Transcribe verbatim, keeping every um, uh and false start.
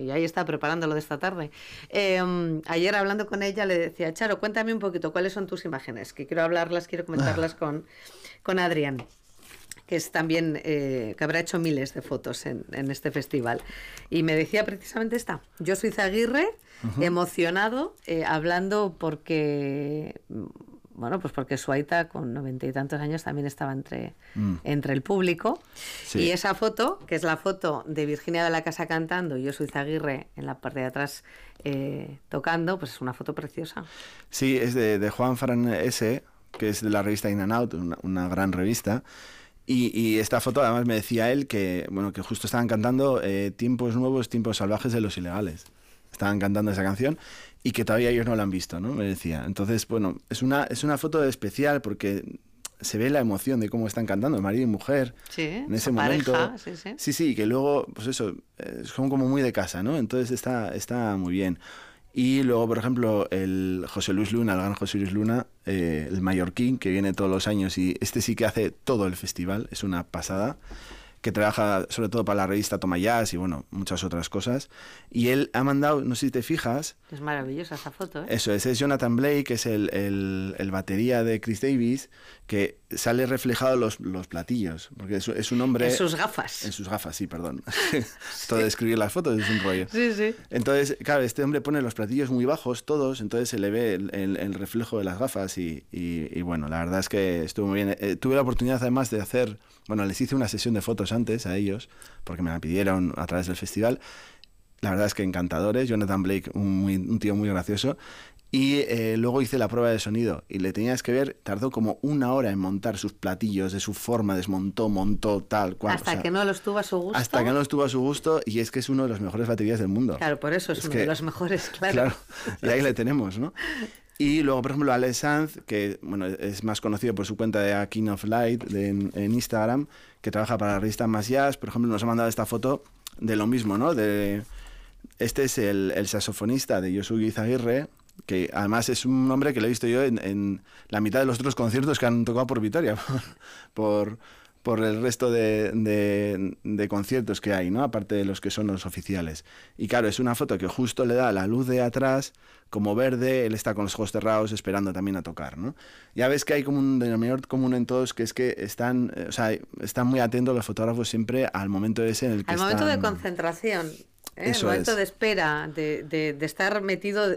y ahí está preparándolo de esta tarde. Eh, ayer hablando con ella le decía, Charo, cuéntame un poquito cuáles son tus imágenes, que quiero hablarlas, quiero comentarlas con, con Adrián, que es también, eh, que habrá hecho miles de fotos en, en este festival. Y me decía precisamente esta, Josu Izaguirre, uh-huh. emocionado, eh, hablando porque... Bueno, pues porque su aita con noventa y tantos años también estaba entre, mm. entre el público. Sí. Y esa foto, que es la foto de Virginia de la Casa cantando y Josu Izaguirre en la parte de atrás eh, tocando, pues es una foto preciosa. Sí, es de, de Juan Fran S., que es de la revista In and Out, una, una gran revista. Y, y esta foto además me decía él que, bueno, que justo estaban cantando eh, Tiempos Nuevos, Tiempos Salvajes de los Ilegales. Estaban cantando esa canción y que todavía ellos no la han visto, ¿no? Me decía. Entonces, bueno, es una, es una foto especial porque se ve la emoción de cómo están cantando, marido y mujer, sí, en ese momento. Pareja, sí, sí. Sí, sí, que luego, pues eso, son como muy de casa, ¿no? Entonces está, está muy bien. Y luego, por ejemplo, el José Luis Luna, el gran José Luis Luna, eh, el mallorquín, que viene todos los años y este sí que hace todo el festival, es una pasada, que trabaja sobre todo para la revista Toma Jazz y bueno, muchas otras cosas. Y él ha mandado, no sé si te fijas... Es maravillosa esa foto, ¿eh? Eso, ese es Jonathan Blake, que es el, el, el batería de Chris Davis, que sale reflejado los, los platillos, porque es, es un hombre... En sus gafas. En sus gafas, sí, perdón. Sí. Todo de escribir las fotos es un rollo. Sí, sí. Entonces, claro, este hombre pone los platillos muy bajos todos, entonces se le ve el, el, el reflejo de las gafas y, y, y bueno, la verdad es que estuvo muy bien. Eh, tuve la oportunidad además de hacer... Bueno, les hice una sesión de fotos antes a ellos, porque me la pidieron a través del festival. La verdad es que encantadores. Jonathan Blake, un, muy, un tío muy gracioso. Y eh, luego hice la prueba de sonido y le tenías que ver, tardó como una hora en montar sus platillos, de su forma, desmontó, montó, tal cual. Hasta o sea, que no los tuvo a su gusto. Hasta que no los tuvo a su gusto y es que es uno de los mejores baterías del mundo. Claro, por eso es, es uno que, de los mejores, claro. Claro, y ahí le tenemos, ¿no? Y luego, por ejemplo, Alex Sanz, que bueno, es más conocido por su cuenta de A King of Light de, en, en Instagram, que trabaja para la revista Más Jazz, por ejemplo, nos ha mandado esta foto de lo mismo, ¿no? De, este es el, el saxofonista de Josu Izaguirre, que además es un hombre que lo he visto yo en, en la mitad de los otros conciertos que han tocado por Vitoria, por, por el resto de, de, de conciertos que hay, ¿no? Aparte de los que son los oficiales. Y claro, es una foto que justo le da la luz de atrás como verde, él está con los ojos cerrados esperando también a tocar, ¿no? Ya ves que hay como un denominador común en todos, que es que están, o sea, están muy atentos los fotógrafos siempre al momento ese en el que al están... momento de concentración. ¿Eh? El momento es. de espera, de, de, de estar metido